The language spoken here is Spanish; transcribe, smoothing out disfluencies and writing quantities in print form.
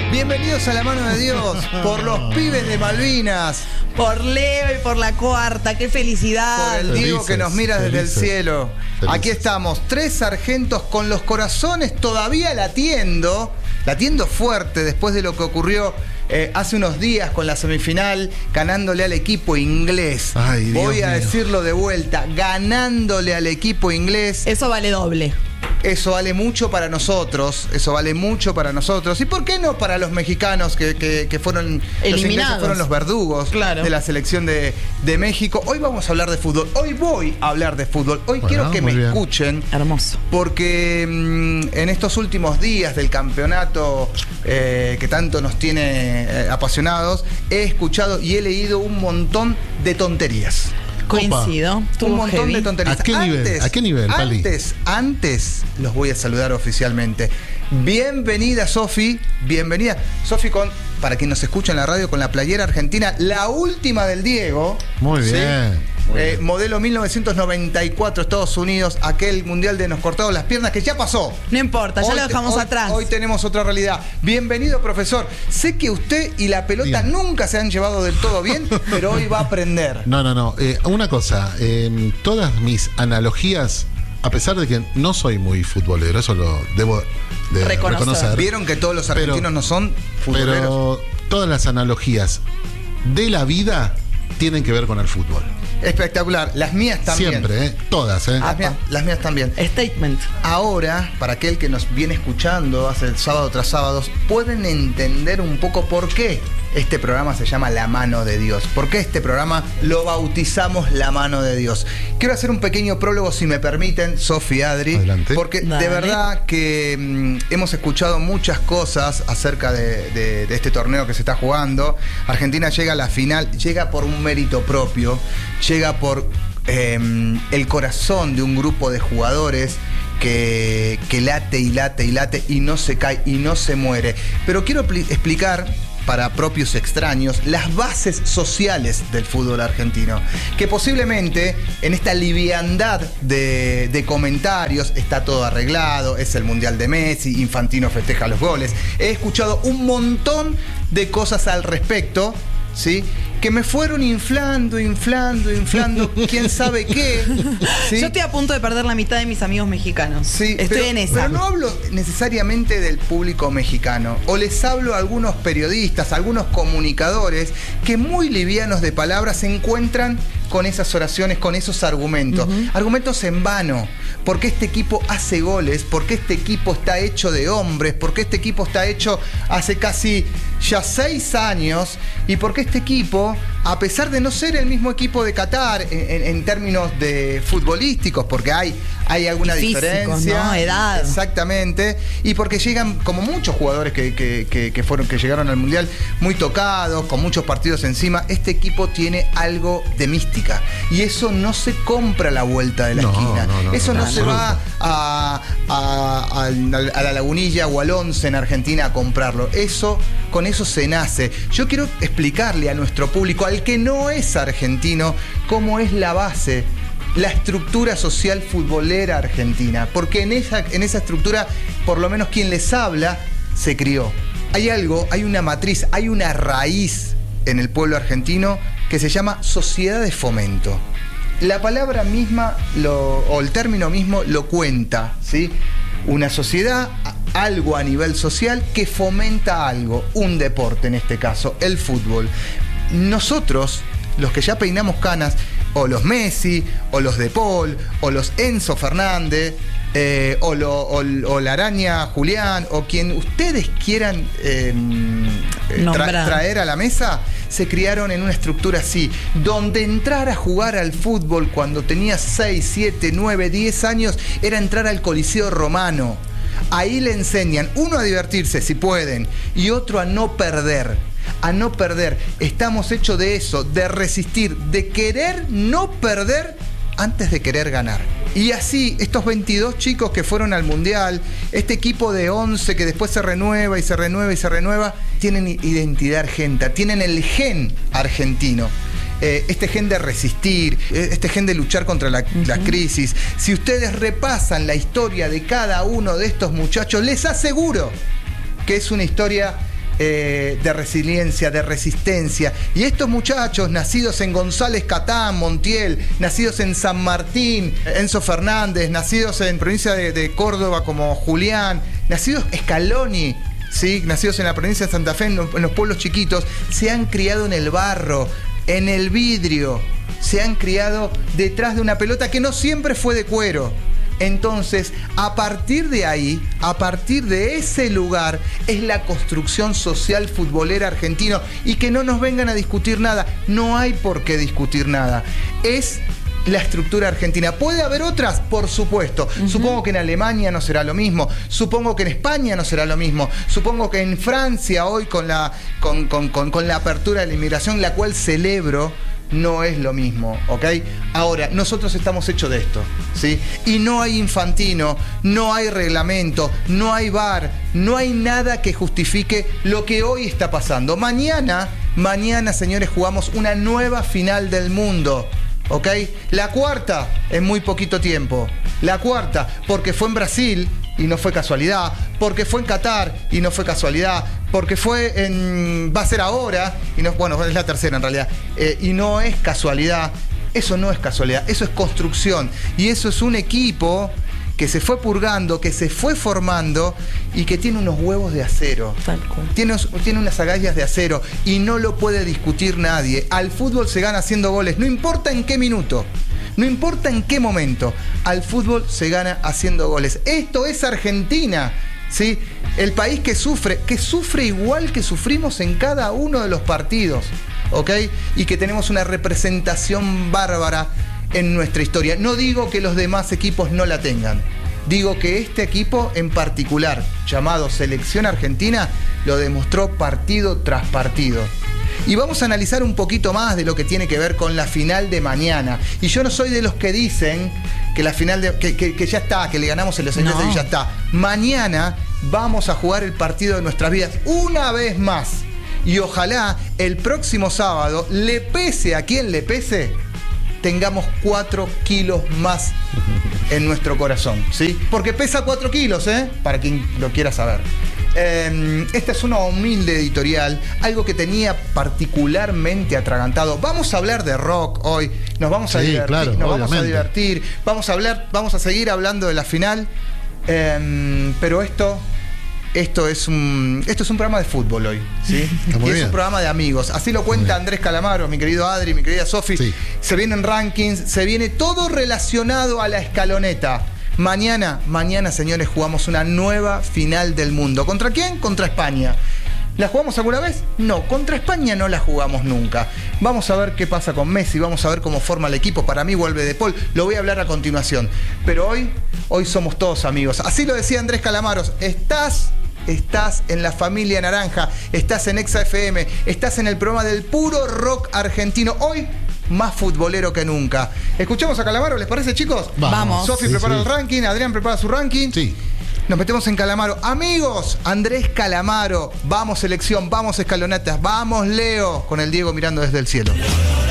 Bienvenidos a la mano de Dios, por los pibes de Malvinas. Por Leo y por la cuarta, qué felicidad. Por el Diego que nos mira desde el cielo. Aquí estamos, 3 sargentos con los corazones todavía latiendo fuerte después de lo que ocurrió hace unos días con la semifinal, ganándole al equipo inglés. Ay, Voy a Dios mío. decirlo de vuelta, ganándole al equipo inglés. Eso vale doble. Eso vale mucho para nosotros, ¿Y por qué no para los mexicanos que fueron eliminados? Los ingleses fueron los verdugos Claro. de la selección de México. Hoy vamos a hablar de fútbol, hoy voy a hablar de fútbol. Hoy Bueno, quiero que me muy bien. escuchen, Hermoso. porque en estos últimos días del campeonato que tanto nos tiene apasionados, he escuchado y he leído un montón de tonterías. Coincido. Un montón de tonterías. ¿A qué nivel? ¿A qué nivel, Pali? Antes los voy a saludar oficialmente. Bienvenida, Sofi. Bienvenida. Sofi, para quien nos escucha en la radio, con la playera argentina, la última del Diego. Muy ¿sí? bien. Muy bien. Modelo 1994, Estados Unidos, aquel mundial de nos cortaron las piernas que ya pasó. No importa, ya lo dejamos atrás. Hoy tenemos otra realidad. Bienvenido, profesor. Sé que usted y la pelota Bien. nunca se han llevado del todo bien, pero hoy va a aprender. No. Una cosa, todas mis analogías, a pesar de que no soy muy futbolero, eso lo debo de reconocer. Vieron que todos los argentinos no son futboleros. Pero todas las analogías de la vida tienen que ver con el fútbol. Espectacular. Las mías también. Siempre, todas. Las mías también. Statement. Ahora, para aquel que nos viene escuchando hace sábado tras sábado, pueden entender un poco por qué este programa se llama La Mano de Dios. ¿Por qué este programa lo bautizamos La Mano de Dios? Quiero hacer un pequeño prólogo, si me permiten, Sofi, Adri. Adelante. Porque Dale. de verdad que hemos escuchado muchas cosas acerca de este torneo que se está jugando. Argentina llega a la final, llega por un mérito propio, llega por el corazón de un grupo de jugadores que late y late y late y no se cae y no se muere. Pero quiero explicar para propios extraños las bases sociales del fútbol argentino, que posiblemente en esta liviandad de comentarios está todo arreglado, es el Mundial de Messi, Infantino festeja los goles. He escuchado un montón de cosas al respecto, ¿sí? Que me fueron inflando, quién sabe qué. ¿sí? Yo estoy a punto de perder la mitad de mis amigos mexicanos. Sí, estoy en esa. Pero no hablo necesariamente del público mexicano. O les hablo a algunos periodistas, a algunos comunicadores que muy livianos de palabras se encuentran con esas oraciones, con esos argumentos. Argumentos en vano. Porque este equipo hace goles, porque este equipo está hecho de hombres, porque este equipo está hecho hace casi ya 6 años, y porque este equipo, a pesar de no ser el mismo equipo de Qatar en términos de futbolísticos, porque hay alguna Físicos, diferencia, ¿no? Edad. Exactamente, y porque llegan, como muchos jugadores que llegaron al Mundial, muy tocados, con muchos partidos encima. Este equipo tiene algo de mística, y eso no se compra a la vuelta de la esquina. Eso no se va a la Lagunilla o al Once en Argentina a comprarlo. Con eso se nace. Yo quiero explicarle a nuestro público, al que no es argentino, cómo es la base, la estructura social futbolera argentina. Porque en esa estructura, por lo menos quien les habla, se crió. Hay una matriz, hay una raíz en el pueblo argentino que se llama sociedad de fomento. La palabra misma, o el término mismo, lo cuenta, ¿sí? Una sociedad, algo a nivel social que fomenta algo, un deporte en este caso, el fútbol. Nosotros, los que ya peinamos canas, o los Messi, o los De Paul, o los Enzo Fernández, o la Araña Julián, o quien ustedes quieran traer a la mesa, se criaron en una estructura así, donde entrar a jugar al fútbol cuando tenías 6, 7, 9, 10 años era entrar al Coliseo Romano. Ahí le enseñan, uno a divertirse si pueden, y otro a no perder. A no perder. Estamos hechos de eso, de resistir, de querer no perder antes de querer ganar. Y así, estos 22 chicos que fueron al Mundial, este equipo de 11 que después se renueva y se renueva y se renueva, tienen identidad argenta, tienen el gen argentino. Este gen de resistir, este gen de luchar contra la crisis. Si ustedes repasan la historia de cada uno de estos muchachos, les aseguro que es una historia de resiliencia, de resistencia. Y estos muchachos, nacidos en González Catán, Montiel, nacidos en San Martín, Enzo Fernández, nacidos en provincia de Córdoba como Julián, nacidos Scaloni, ¿sí? Nacidos en la provincia de Santa Fe, en los pueblos chiquitos, se han criado en el barro, en el vidrio, se han criado detrás de una pelota que no siempre fue de cuero. Entonces, a partir de ahí, a partir de ese lugar, es la construcción social futbolera argentina. Y que no nos vengan a discutir nada. No hay por qué discutir nada. Es la estructura argentina. ¿Puede haber otras? Por supuesto. Supongo que en Alemania no será lo mismo. Supongo que en España no será lo mismo. Supongo que en Francia hoy con la apertura de la inmigración, la cual celebro, no es lo mismo, ¿ok? Ahora, nosotros estamos hechos de esto, ¿sí? Y no hay Infantino, no hay reglamento, no hay VAR, no hay nada que justifique lo que hoy está pasando. Mañana, señores, jugamos una nueva final del mundo, ¿ok? La cuarta en muy poquito tiempo. La cuarta, porque fue en Brasil y no fue casualidad, porque fue en Qatar y no fue casualidad, porque va a ser ahora, y no, bueno, es la tercera en realidad, y no es casualidad. Eso no es casualidad, eso es construcción. Y eso es un equipo que se fue purgando, que se fue formando y que tiene unos huevos de acero. Tiene unas agallas de acero y no lo puede discutir nadie. Al fútbol se gana haciendo goles, no importa en qué minuto. No importa en qué momento, al fútbol se gana haciendo goles. Esto es Argentina, ¿sí? El país que sufre igual que sufrimos en cada uno de los partidos, ¿ok? Y que tenemos una representación bárbara en nuestra historia. No digo que los demás equipos no la tengan. Digo que este equipo en particular, llamado Selección Argentina, lo demostró partido tras partido. Y vamos a analizar un poquito más de lo que tiene que ver con la final de mañana. Y yo no soy de los que dicen que la final que ya está, que le ganamos en los ingleses y ya está. Mañana vamos a jugar el partido de nuestras vidas una vez más. Y ojalá el próximo sábado, le pese a quien le pese, tengamos 4 kilos más en nuestro corazón, ¿sí? Porque pesa 4 kilos, para quien lo quiera saber. Esta es una humilde editorial, algo que tenía particularmente atragantado. Vamos a hablar de rock hoy, nos vamos a divertir, claro, vamos a divertir, vamos a seguir hablando de la final, pero esto es un programa de fútbol hoy, ¿sí? Y es un programa de amigos. Así lo cuenta Andrés Calamaro, mi querido Adri, mi querida Sofi. Sí. Se vienen rankings, se viene todo relacionado a la escaloneta. Mañana, señores, jugamos una nueva final del mundo. ¿Contra quién? Contra España. ¿La jugamos alguna vez? No, contra España no la jugamos nunca. Vamos a ver qué pasa con Messi, vamos a ver cómo forma el equipo. Para mí vuelve De Paul, lo voy a hablar a continuación. Pero hoy somos todos amigos. Así lo decía Andrés Calamaros. Estás en la familia naranja, estás en Exa FM, estás en el programa del puro rock argentino. Hoy, más futbolero que nunca. Escuchamos a Calamaro, ¿les parece, chicos? Vamos. Sofi prepara el ranking, Adrián prepara su ranking. Sí. Nos metemos en Calamaro. Amigos, Andrés Calamaro. Vamos selección, vamos escalonetas, vamos Leo, con el Diego mirando desde el cielo.